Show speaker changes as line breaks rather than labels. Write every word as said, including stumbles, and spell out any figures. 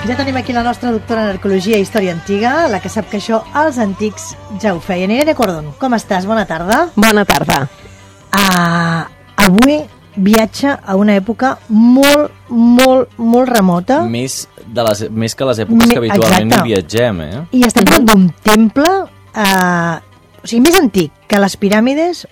Ja tenim aquí la nostra doctora en arqueologia i història antiga, la que sap que això els antics ja ho feien. Irene Cordon, com estàs? Bona tarda.
Bona tarda.
Uh, avui viatja a una època molt, molt, molt remota.
Més, de les, més que les èpoques que habitualment hi viatgem, eh?
I estem parlant d'un temple, uh, o sigui, més antic que les piràmides